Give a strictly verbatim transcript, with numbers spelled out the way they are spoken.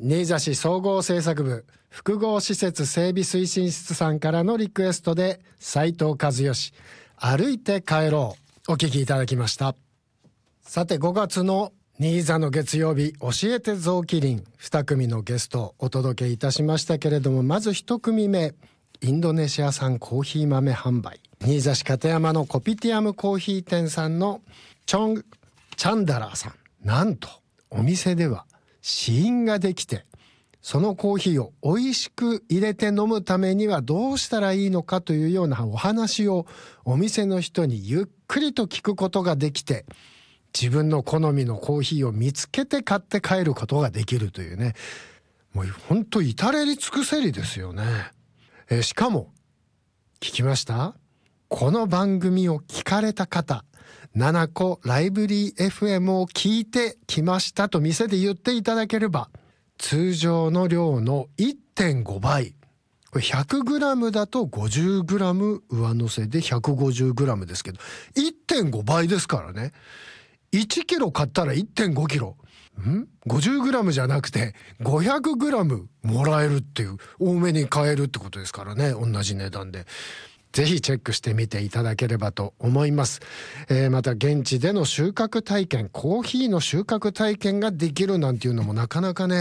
新座市総合政策部複合施設整備推進室さんからのリクエストで斉藤和義歩いて帰ろうお聞きいただきました。さてごがつの新座の月曜日、教えて臓器林に組のゲストをお届けいたしましたけれども、まずいち組目、インドネシア産コーヒー豆販売、新座市片山のコピティアムコーヒー店さんのチョン・チャンダラーさん、なんとお店では試飲ができて、そのコーヒーを美味しく入れて飲むためにはどうしたらいいのかというようなお話をお店の人にゆっくりと聞くことができて、自分の好みのコーヒーを見つけて買って帰ることができるというね、もう本当至れり尽くせりですよね。えー、しかも聞きました？この番組を聞かれた方、ななこライブリー エフエム を聞いてきましたと店で言っていただければ、通常の量の いってんご 倍、これ ひゃくグラム だと ごじゅうグラム 上乗せで ひゃくごじゅうグラム ですけど いってんご 倍ですからね。いちキロ買ったら いってんごキロ、ん ごじゅうグラム じゃなくて ごひゃくグラム もらえるっていう、多めに買えるってことですからね、同じ値段で。ぜひチェックしてみていただければと思います。えー、また現地での収穫体験、コーヒーの収穫体験ができるなんていうのもなかなかね